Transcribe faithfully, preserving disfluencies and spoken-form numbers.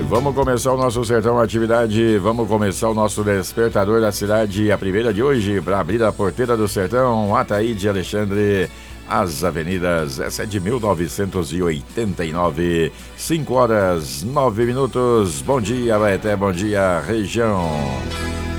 Vamos começar o nosso Sertão Atividade, vamos começar o nosso Despertador da Cidade, a primeira de hoje, para abrir a porteira do Sertão, Ataíde Alexandre, as avenidas, essa é de mil novecentos e oitenta e nove, cinco horas, nove minutos, bom dia, Baeté, bom dia, região.